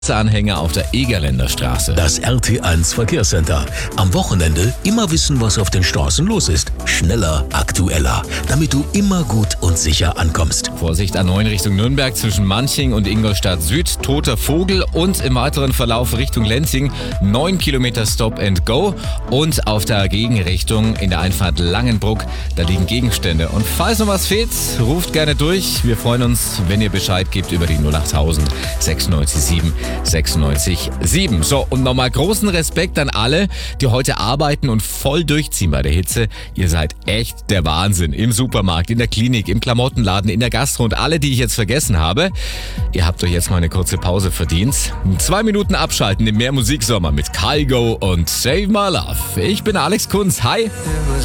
Anhänger auf der Egerländer Straße. Das RT1 Verkehrscenter. Am Wochenende immer wissen, was auf den Straßen los ist. Schneller, aktueller, damit du immer gut und sicher ankommst. Vorsicht A9 Richtung Nürnberg zwischen Manching und Ingolstadt Süd, toter Vogel, und im weiteren Verlauf Richtung Lenzing 9 Kilometer Stop and Go, und auf der Gegenrichtung in der Einfahrt Langenbruck, da liegen Gegenstände. Und falls noch was fehlt, ruft gerne durch. Wir freuen uns, wenn ihr Bescheid gebt über die 08000 96 7. So, und nochmal großen Respekt an alle, die heute arbeiten und voll durchziehen bei der Hitze. Ihr seid echt der Wahnsinn. Im Supermarkt, in der Klinik, im Klamottenladen, in der Gastro und alle, die ich jetzt vergessen habe. Ihr habt euch jetzt mal eine kurze Pause verdient. 2 Minuten abschalten im Mehr Musiksommer mit Kygo und Save My Love. Ich bin Alex Kunz. Hi.